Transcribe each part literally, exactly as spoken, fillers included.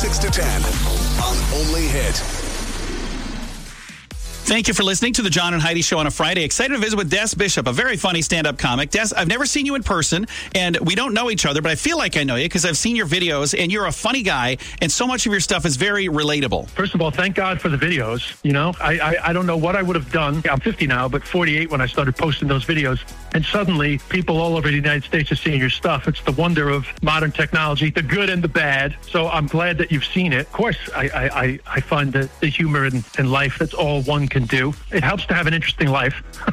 six to ten on Only Hit. Thank you for listening to the John and Heidi Show on a Friday. Excited to visit with Des Bishop, a very funny stand-up comic. Des, I've never seen you in person, and we don't know each other, but I feel like I know you because I've seen your videos, and you're a funny guy, and so much of your stuff is very relatable. First of all, thank God for the videos. You know, I, I, I don't know what I would have done. I'm fifty now, but forty-eight when I started posting those videos. And suddenly, people all over the United States are seeing your stuff. It's the wonder of modern technology, the good and the bad. So I'm glad that you've seen it. Of course, I, I, I find that the humor in, in life, that's all one can do. It helps to have an interesting life.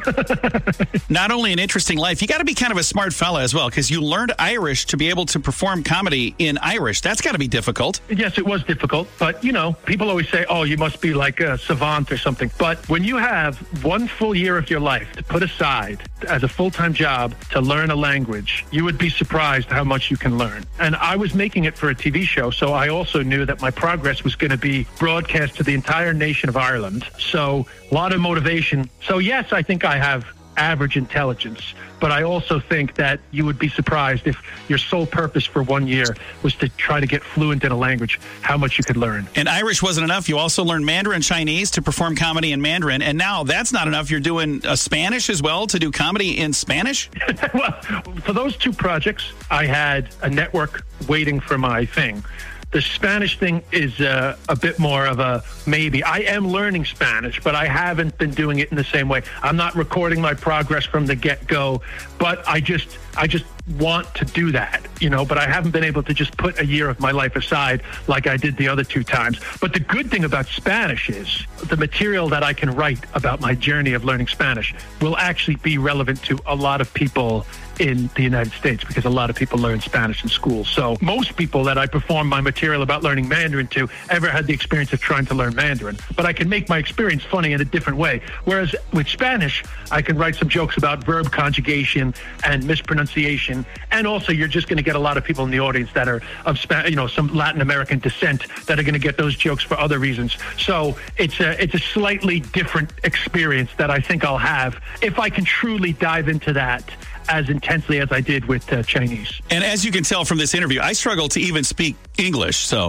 Not only an interesting life, you got to be kind of a smart fella as well, because you learned Irish to be able to perform comedy in Irish. That's got to be difficult. Yes, it was difficult. But, you know, people always say, oh, you must be like a savant or something. But when you have one full year of your life to put aside as a full-time job to learn a language, you would be surprised how much you can learn. And I was making it for a T V show, so I also knew that my progress was going to be broadcast to the entire nation of Ireland. So a lot of motivation. So yes, I think I have average intelligence, but I also think that you would be surprised if your sole purpose for one year was to try to get fluent in a language, how much you could learn. And Irish wasn't enough. You also learned Mandarin Chinese to perform comedy in Mandarin, and now that's not enough. You're doing a Spanish as well to do comedy in Spanish? Well, for those two projects, I had a network waiting for my thing. The Spanish thing is uh, a bit more of a maybe. I am learning Spanish, but I haven't been doing it in the same way. I'm not recording my progress from the get-go, but I just I just want to do that, you know, but I haven't been able to just put a year of my life aside like I did the other two times. But the good thing about Spanish is the material that I can write about my journey of learning Spanish will actually be relevant to a lot of people in the United States, because a lot of people learn Spanish in school. So most people that I perform my material about learning Mandarin to ever had the experience of trying to learn Mandarin. But I can make my experience funny in a different way. Whereas with Spanish, I can write some jokes about verb conjugation and mispronunciation. And also, you're just going to get a lot of people in the audience that are of Span- you know, some Latin American descent that are going to get those jokes for other reasons. So it's a, it's a slightly different experience that I think I'll have if I can truly dive into that as intensely as I did with uh, Chinese. And as you can tell from this interview, I struggle to even speak English, so.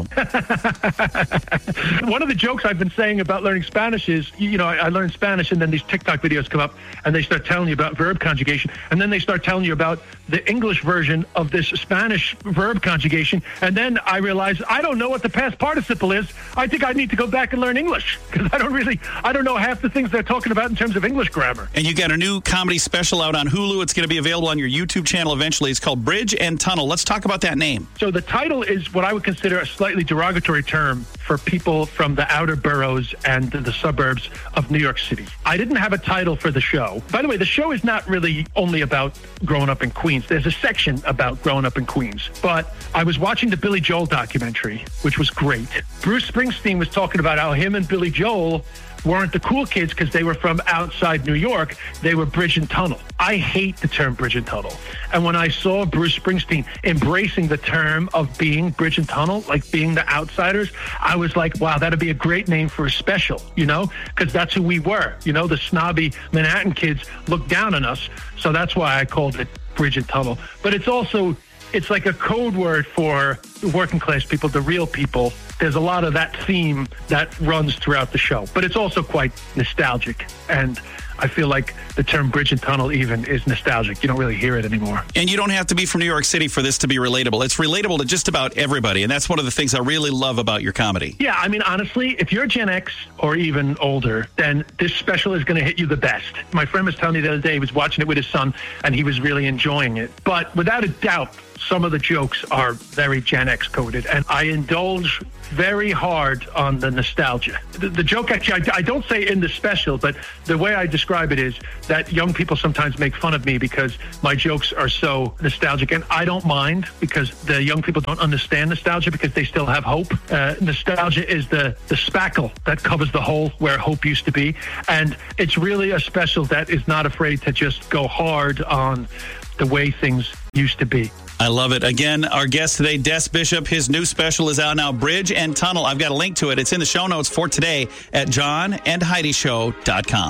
One of the jokes I've been saying about learning Spanish is, you know, I, I learned Spanish and then these TikTok videos come up and they start telling you about verb conjugation, and then they start telling you about the English version of this Spanish verb conjugation, and then I realize I don't know what the past participle is. I think I need to go back and learn English, because I don't really, I don't know half the things they're talking about in terms of English grammar. And you got a new comedy special out on Hulu. It's going to be available on your YouTube channel eventually. It's called Bridge and Tunnel. Let's talk about that name. So the title is what I would consider a slightly derogatory term for people from the outer boroughs and the suburbs of New York City. I didn't have a title for the show. By the way, the show is not really only about growing up in Queens. There's a section about growing up in Queens. But I was watching the Billy Joel documentary, which was great. Bruce Springsteen was talking about how him and Billy Joel weren't the cool kids because they were from outside New York. They were bridge and tunnel. I hate the term bridge and tunnel. And when I saw Bruce Springsteen embracing the term of being bridge and tunnel, like being the outsiders, I was like, wow, that'd be a great name for a special, you know, because that's who we were. You know, the snobby Manhattan kids looked down on us. So that's why I called it Bridge and Tunnel. But it's also, it's like a code word for working class people, the real people. There's a lot of that theme that runs throughout the show, but it's also quite nostalgic. And I feel like the term bridge and tunnel even is nostalgic. You don't really hear it anymore. And you don't have to be from New York City for this to be relatable. It's relatable to just about everybody. And that's one of the things I really love about your comedy. Yeah, I mean, honestly, if you're Gen X or even older, then this special is going to hit you the best. My friend was telling me the other day he was watching it with his son and he was really enjoying it. But without a doubt, some of the jokes are very Gen X coded, and I indulge very hard on the nostalgia. The, the joke, actually, I, I don't say in the special, but the way I describe it is that young people sometimes make fun of me because my jokes are so nostalgic, and I don't mind because the young people don't understand nostalgia because they still have hope. Uh, nostalgia is the, the spackle that covers the hole where hope used to be, and it's really a special that is not afraid to just go hard on the way things used to be. I love it. Again, our guest today, Des Bishop. His new special is out now, Bridge and Tunnel. I've got a link to it. It's in the show notes for today at john and heidi show dot com.